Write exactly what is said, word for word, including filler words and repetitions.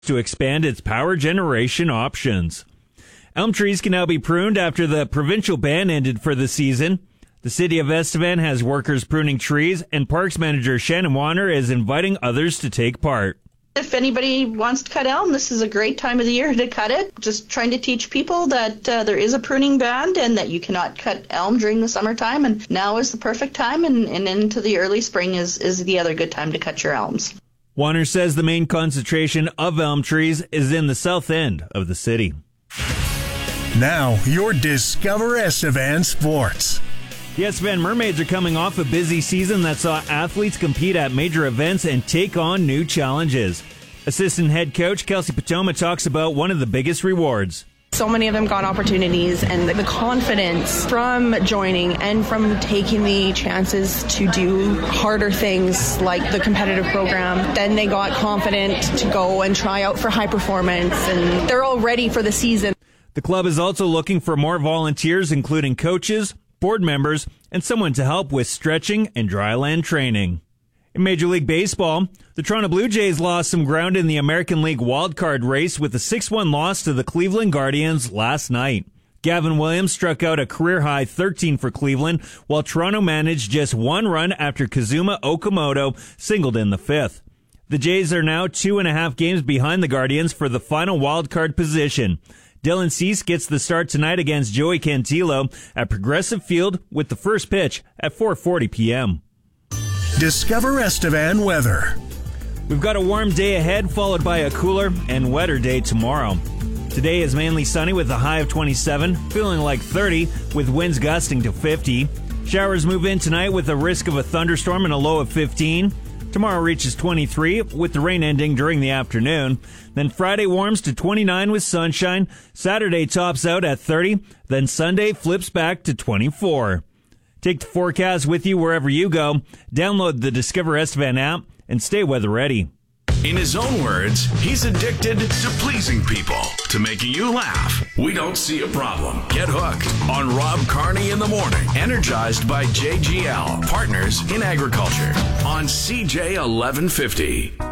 to expand its power generation options. Elm trees can now be pruned after the provincial ban ended for the season. The city of Estevan has workers pruning trees, and Parks Manager Shannon Warner is inviting others to take part. If anybody wants to cut elm, this is a great time of the year to cut it. Just trying to teach people that uh, there is a pruning ban and that you cannot cut elm during the summertime. And now is the perfect time, and, and into the early spring is, is the other good time to cut your elms. Warner says the main concentration of elm trees is in the south end of the city. Now, your Discover Estevan Sports. The Estevan Mermaids are coming off a busy season that saw athletes compete at major events and take on new challenges. Assistant head coach Kelsey Potoma talks about one of the biggest rewards. So many of them got opportunities, and the confidence from joining and from taking the chances to do harder things like the competitive program. Then they got confident to go and try out for high performance, and they're all ready for the season. The club is also looking for more volunteers, including coaches, board members, and someone to help with stretching and dryland training. In Major League Baseball, the Toronto Blue Jays lost some ground in the American League wildcard race with a six one loss to the Cleveland Guardians last night. Gavin Williams struck out a career-high thirteen for Cleveland, while Toronto managed just one run after Kazuma Okamoto singled in the fifth. The Jays are now two and a half games behind the Guardians for the final wildcard position. Dylan Cease gets the start tonight against Joey Cantillo at Progressive Field with the first pitch at four forty p.m. Discover Estevan weather. We've got a warm day ahead, followed by a cooler and wetter day tomorrow. Today is mainly sunny with a high of twenty-seven, feeling like thirty with winds gusting to fifty. Showers move in tonight with a risk of a thunderstorm and a low of fifteen. Tomorrow reaches twenty-three, with the rain ending during the afternoon. Then Friday warms to twenty-nine with sunshine. Saturday tops out at thirty. Then Sunday flips back to twenty-four. Take the forecast with you wherever you go. Download the Discover Estevan app and stay weather ready. In his own words, he's addicted to pleasing people, to making you laugh. We don't see a problem. Get hooked on Rob Carney in the morning, energized by J G L, Partners in Agriculture, on C J eleven fifty.